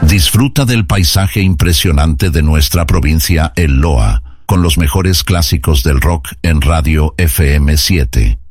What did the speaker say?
Disfruta del paisaje impresionante de nuestra provincia El Loa, con los mejores clásicos del rock en Radio FM 7.